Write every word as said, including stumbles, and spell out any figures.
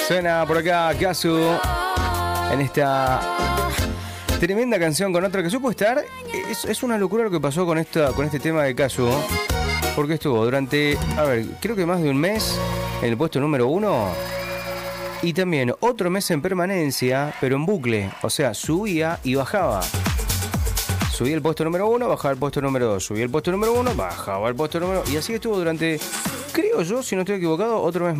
Suena por acá Kazu en esta tremenda canción con otra que supo estar. Es, es una locura lo que pasó con esta, con este tema de Kazu, porque estuvo durante, a ver, creo que más de un mes en el puesto número uno y también otro mes en permanencia, pero en bucle, o sea, subía y bajaba. Subía el puesto número uno, bajaba el puesto número dos, subía el puesto número uno, bajaba el puesto número... Y así estuvo durante, creo yo, si no estoy equivocado, otro mes